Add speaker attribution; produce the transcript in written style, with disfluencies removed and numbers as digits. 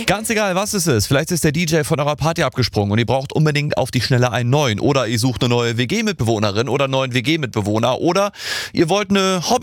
Speaker 1: Ganz egal, was es ist. Vielleicht ist der DJ von eurer Party abgesprungen und ihr braucht unbedingt auf die Schnelle einen neuen. Oder ihr sucht eine neue WG-Mitbewohnerin oder einen neuen WG-Mitbewohner. Oder ihr wollt eine